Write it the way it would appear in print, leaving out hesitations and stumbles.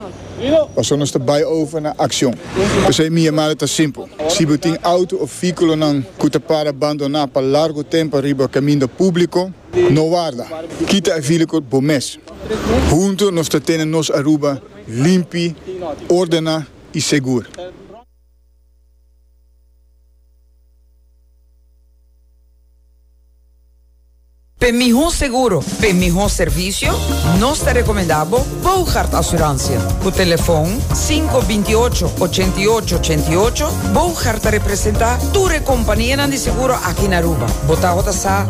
Pasamos nos erbij over naar actie. We zijn meer maar het is simpel. Si we een auto of vehicle nan kuta para abandonar para largo tempo riba caminho público, no guarda. Quita el vehicle bomes. Junto nos tenen nos Aruba limpi, ordena y seguro. Para mejor seguro, para mejor servicio, nos te recomendamos Bouchard Assurantia. Por teléfono 528-8888, Bouchard te representa tu compañía de seguro aquí en Aruba. Bota sa